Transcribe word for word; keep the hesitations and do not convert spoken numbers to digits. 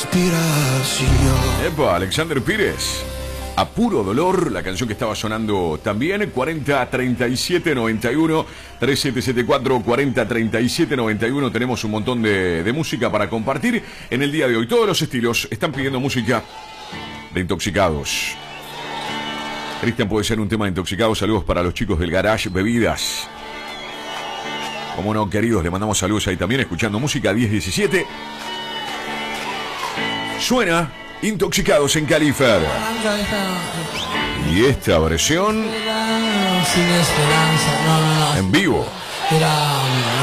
respiración. Epa, Alexander Pires. A puro dolor, la canción que estaba sonando también. Cuarenta treinta y siete noventa y uno, tres siete siete cuatro, cuarenta treinta y siete noventa y uno. Tenemos un montón de, de música para compartir en el día de hoy. Todos los estilos están pidiendo música de Intoxicados. Cristian, puede ser un tema de Intoxicados. Saludos para los chicos del Garage Bebidas. Como no, queridos, le mandamos saludos ahí también, escuchando música diez diecisiete. Suena Intoxicados en Califer. Y esta versión Sin esperanza, no, no, no. en vivo. Era